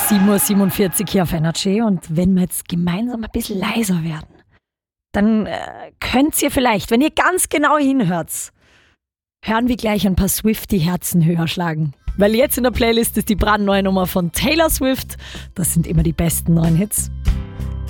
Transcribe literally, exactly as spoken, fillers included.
sieben Uhr siebenundvierzig hier auf Energy und wenn wir jetzt gemeinsam ein bisschen leiser werden, dann äh, könnt ihr vielleicht, wenn ihr ganz genau hinhört, hören wir gleich ein paar Swiftie-Herzen höher schlagen. Weil jetzt in der Playlist ist die brandneue Nummer von Taylor Swift. Das sind immer die besten neuen Hits.